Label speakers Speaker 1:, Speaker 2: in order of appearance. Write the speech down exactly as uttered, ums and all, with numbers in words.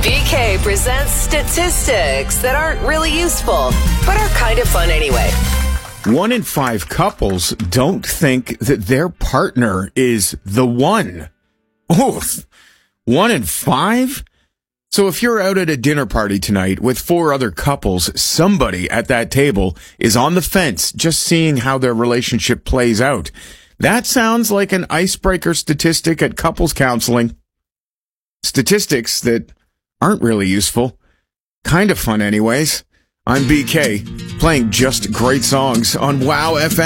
Speaker 1: B K presents statistics that aren't really useful, but are kind of fun anyway.
Speaker 2: One in five couples don't think that their partner is the one. Oof. One in five? So if you're out at a dinner party tonight with four other couples, somebody at that table is on the fence just seeing how their relationship plays out. That sounds like an icebreaker statistic at couples counseling. Statistics that aren't really useful. Kind of fun anyways. I'm B K, playing just great songs on Wow F M.